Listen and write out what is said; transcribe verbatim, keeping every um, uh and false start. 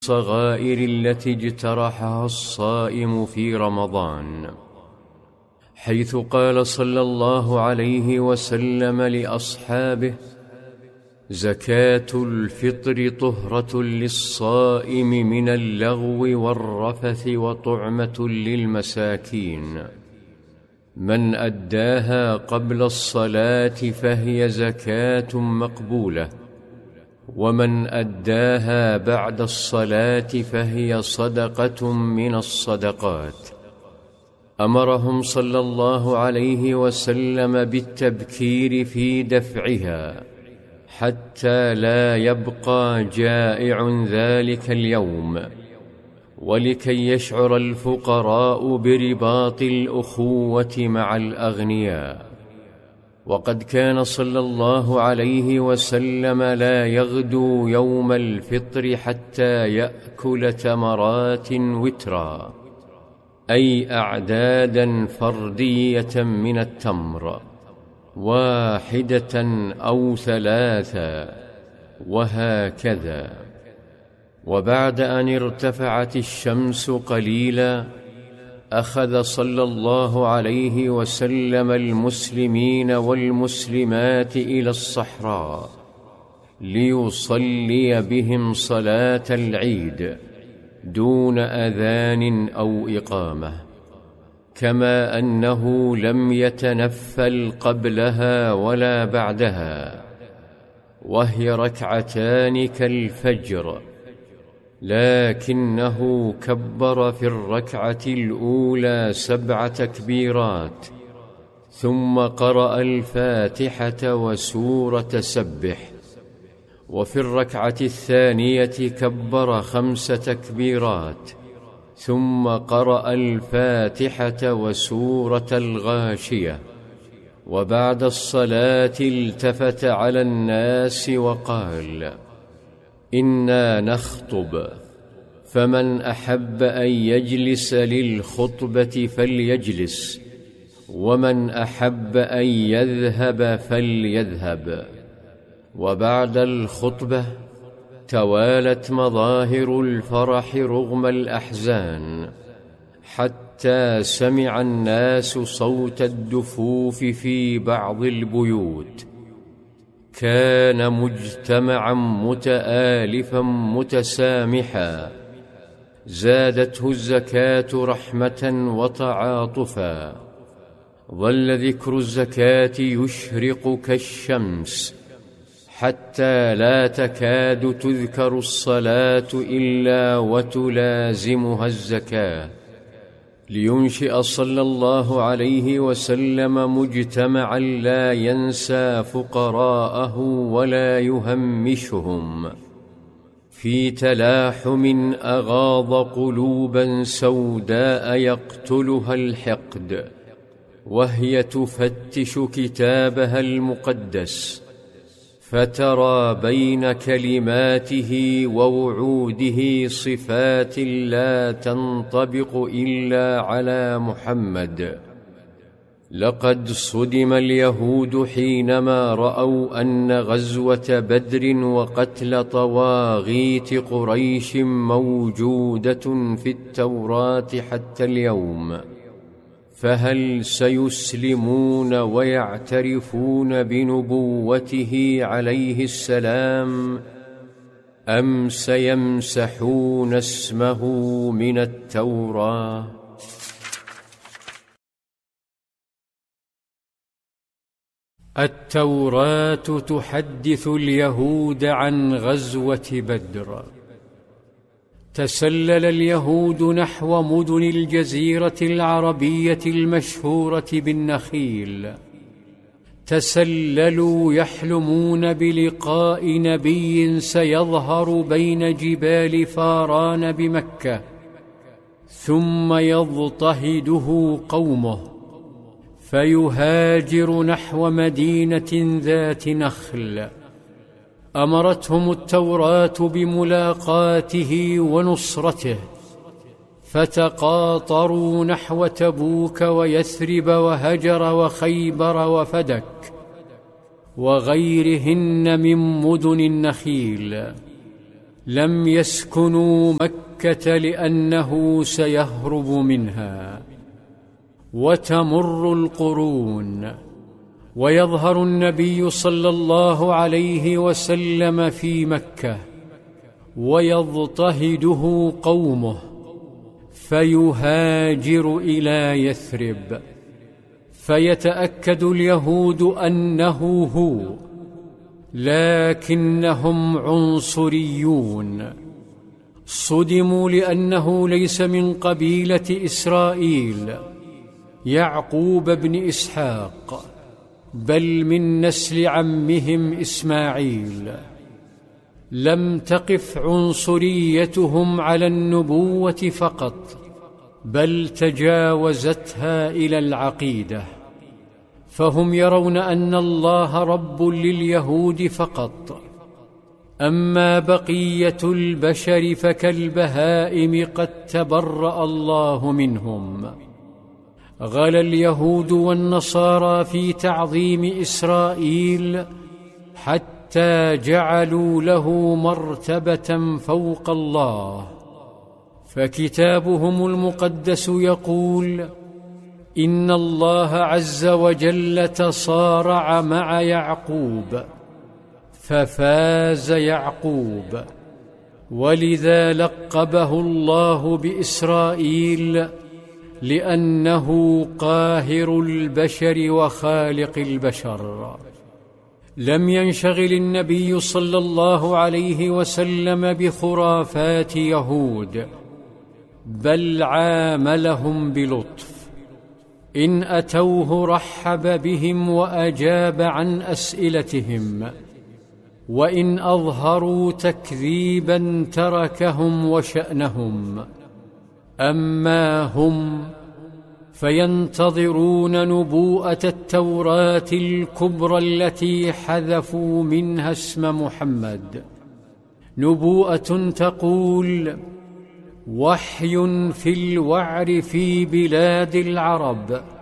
الصغائر التي اجترحها الصائم في رمضان، حيث قال صلى الله عليه وسلم لأصحابه: زكاة الفطر طهرة للصائم من اللغو والرفث وطعمة للمساكين، من أداها قبل الصلاة فهي زكاة مقبولة، ومن أداها بعد الصلاة فهي صدقة من الصدقات. أمرهم صلى الله عليه وسلم بالتبكير في دفعها حتى لا يبقى جائع ذلك اليوم، ولكي يشعر الفقراء برباط الأخوة مع الأغنياء. وقد كان صلى الله عليه وسلم لا يغدو يوم الفطر حتى يأكل تمرات وترا، أي أعدادا فردية من التمر، واحدة أو ثلاثة، وهكذا. وبعد أن ارتفعت الشمس قليلا أخذ صلى الله عليه وسلم المسلمين والمسلمات إلى الصحراء ليصلي بهم صلاة العيد دون أذان أو إقامة، كما أنه لم يتنفل قبلها ولا بعدها، وهي ركعتان كالفجر، لكنه كبر في الركعة الأولى سبع تكبيرات، ثم قرأ الفاتحة وسورة سبح، وفي الركعة الثانية كبر خمس تكبيرات، ثم قرأ الفاتحة وسورة الغاشية. وبعد الصلاة التفت على الناس وقال: إنا نخطب، فمن أحب أن يجلس للخطبة فليجلس، ومن أحب أن يذهب فليذهب. وبعد الخطبة توالت مظاهر الفرح رغم الأحزان، حتى سمع الناس صوت الدفوف في بعض البيوت. كان مجتمعا متآلفا متسامحا، زادته الزكاة رحمة وتعاطفا. ظل ذكر الزكاة يشرق كالشمس، حتى لا تكاد تذكر الصلاة إلا وتلازمها الزكاة، لينشئ صلى الله عليه وسلم مجتمعا لا ينسى فقراءه ولا يهمشهم، في تلاحم أغاض قلوبا سوداء يقتلها الحقد، وهي تفتش كتابها المقدس، فترى بين كلماته ووعوده صفات لا تنطبق إلا على محمد. لقد صدم اليهود حينما رأوا أن غزوة بدر وقتل طواغيت قريش موجودة في التوراة حتى اليوم، فهل سيسلمون ويعترفون بنبوته عليه السلام، أم سيمسحون اسمه من التوراة؟ التوراة تحدث اليهود عن غزوة بدر. تسلل اليهود نحو مدن الجزيرة العربية المشهورة بالنخيل، تسللوا يحلمون بلقاء نبي سيظهر بين جبال فاران بمكة، ثم يضطهده قومه فيهاجر نحو مدينة ذات نخل. أمرتهم التوراة بملاقاته ونصرته، فتقاطروا نحو تبوك ويثرب وهجر وخيبر وفدك وغيرهن من مدن النخيل. لم يسكنوا مكة لأنه سيهرب منها. وتمر القرون ويظهر النبي صلى الله عليه وسلم في مكة ويضطهده قومه، فيهاجر إلى يثرب، فيتأكد اليهود أنه هو، لكنهم عنصريون. صدموا لأنه ليس من قبيلة إسرائيل يعقوب بن إسحاق، بل من نسل عمهم إسماعيل. لم تقف عنصريتهم على النبوة فقط، بل تجاوزتها إلى العقيدة، فهم يرون أن الله رب لليهود فقط، أما بقية البشر فكالبهائم قد تبرأ الله منهم. غلا اليهود والنصارى في تعظيم إسرائيل حتى جعلوا له مرتبة فوق الله، فكتابهم المقدس يقول: إن الله عز وجل تصارع مع يعقوب ففاز يعقوب، ولذا لقبه الله بإسرائيل، لأنه قاهر البشر وخالق البشر. لم ينشغل النبي صلى الله عليه وسلم بخرافات يهود، بل عاملهم بلطف. إن أتوه رحب بهم وأجاب عن أسئلتهم، وإن أظهروا تكذيبا تركهم وشأنهم. أما هم فينتظرون نبوءة التوراة الكبرى التي حذفوا منها اسم محمد، نبوءة تقول: وحي في الوعر في بلاد العرب